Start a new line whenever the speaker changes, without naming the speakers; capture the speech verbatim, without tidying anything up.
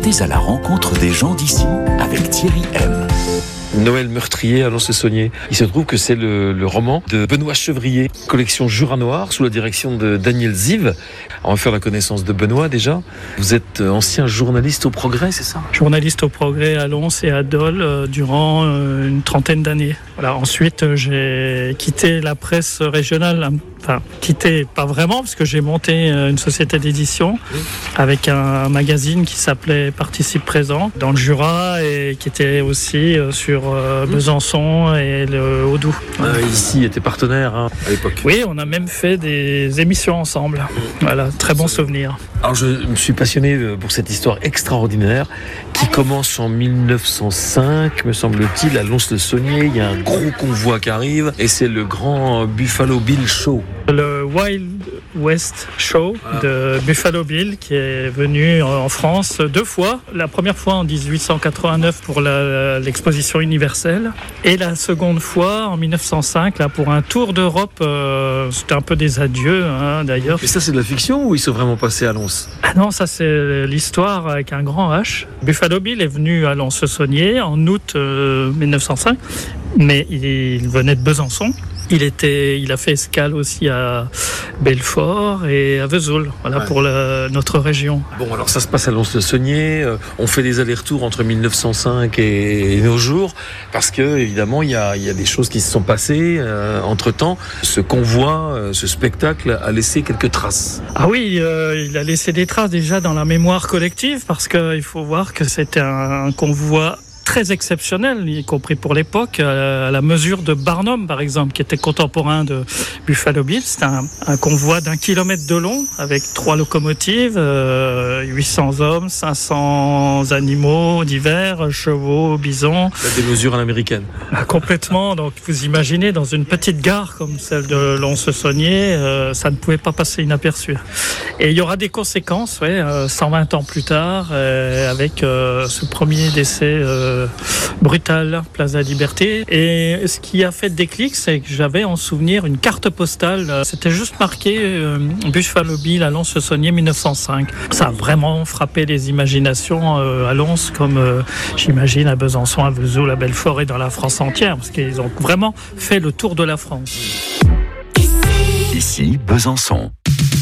Partez à la rencontre des gens d'ici avec Thierry M.
Noël meurtrier à Lons-le-Saunier. Il se trouve que c'est le, le roman de Benoît Chevrier, collection Jura Noir, sous la direction de Daniel Ziv. On va faire la connaissance de Benoît déjà. Vous êtes ancien journaliste au Progrès, c'est ça ?
Journaliste au Progrès à Lons et à Dole euh, durant euh, une trentaine d'années. Voilà, ensuite, euh, j'ai quitté la presse régionale. Enfin, quitté, pas vraiment, parce que j'ai monté euh, une société d'édition avec un, un magazine qui s'appelait Participe Présent dans le Jura et qui était aussi euh, sur euh, Besançon et le Haut-Doubs.
Euh, ici, était partenaire hein, à l'époque.
Oui, on a même fait des émissions ensemble. Voilà, très bon souvenir.
Alors, je me suis passionné pour cette histoire extraordinaire qui commence en mille neuf cent cinq, me semble-t-il, à Lons-le-Saunier. Il y a un gros convoi qui arrive et c'est le grand Buffalo Bill Show.
Le Wild West Show de Buffalo Bill qui est venu en France deux fois. La première fois en dix-huit cent quatre-vingt-neuf pour la, l'exposition universelle et la seconde fois en mille neuf cent cinq là, pour un tour d'Europe. Euh, c'était un peu des adieux hein, d'ailleurs.
Et ça c'est de la fiction ou ils sont vraiment passés à Lons ?
Ah non, ça c'est l'histoire avec un grand H. Buffalo Bill est venu à Lons-le-Saunier en août euh, mille neuf cent cinq, mais il, il venait de Besançon. Il était, il a fait escale aussi à Belfort et à Vesoul, voilà ouais. pour la, notre région.
Bon, alors ça se passe à Lons-le-Saunier. Euh, on fait des allers-retours entre mille neuf cent cinq et, et nos jours, parce que évidemment il y a, il y a des choses qui se sont passées euh, entre temps. Ce convoi, euh, ce spectacle a laissé quelques traces.
Ah oui, euh, il a laissé des traces déjà dans la mémoire collective, parce qu'il faut voir que c'était un, un convoi très exceptionnel, y compris pour l'époque, à la mesure de Barnum, par exemple, qui était contemporain de Buffalo Bill. C'était un, un convoi d'un kilomètre de long, avec trois locomotives, euh, huit cents hommes, cinq cents animaux divers, chevaux, bisons.
Des mesures à l'américaine.
Ah, complètement. Donc, vous imaginez, dans une petite gare comme celle de Lons-le-Saunier, euh, ça ne pouvait pas passer inaperçu. Et il y aura des conséquences, ouais, euh, cent vingt ans plus tard, euh, avec euh, ce premier décès euh, brutal, place de la Liberté. Et ce qui a fait déclic, c'est que j'avais en souvenir une carte postale. C'était juste marqué euh, Buffalo Bill à Lons-le-Saunier mille neuf cent cinq. Ça a vraiment frappé les imaginations euh, à Lons, comme euh, j'imagine à Besançon, à Vesoul, à Belfort et dans la France entière, parce qu'ils ont vraiment fait le tour de la France.
Ici, Besançon.